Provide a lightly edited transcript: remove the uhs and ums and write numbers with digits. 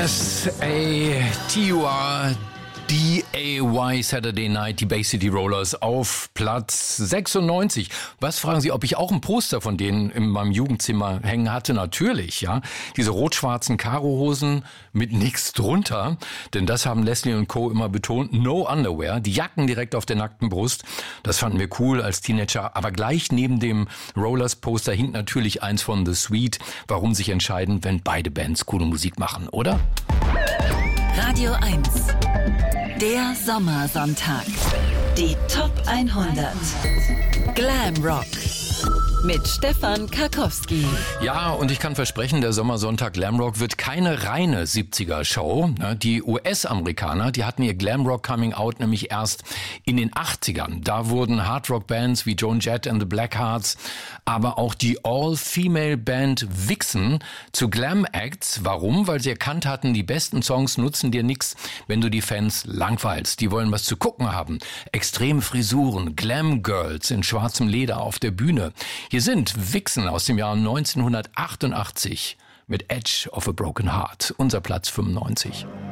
S-A-T-U-R-D-A-Y Saturday Night, die Bay City Rollers auf Platz 96. Was fragen Sie, ob ich auch ein Poster von denen in meinem Jugendzimmer hängen hatte? Natürlich, ja. Diese rot-schwarzen Karohosen mit nichts drunter, denn das haben Leslie und Co. immer betont. No Underwear, die Jacken direkt auf der nackten Brust. Das fanden wir cool als Teenager. Aber gleich neben dem Rollers-Poster hing natürlich eins von The Sweet. Warum sich entscheiden, wenn beide Bands coole Musik machen, oder? Radio 1, der Sommersonntag. Die Top 100. Glam Rock mit Stefan Karkowski. Ja, und ich kann versprechen, der Sommersonntag Glamrock wird keine reine 70er-Show. Die US-Amerikaner, die hatten ihr Glamrock Coming Out nämlich erst in den 80ern. Da wurden Hardrock-Bands wie Joan Jett and the Blackhearts, aber auch die All-Female-Band Vixen zu Glam-Acts. Warum? Weil sie erkannt hatten, die besten Songs nutzen dir nichts, wenn du die Fans langweilst. Die wollen was zu gucken haben. Extreme Frisuren, Glam-Girls in schwarzem Leder auf der Bühne. Hier sind Vixen aus dem Jahr 1988 mit Edge of a Broken Heart, unser Platz 95.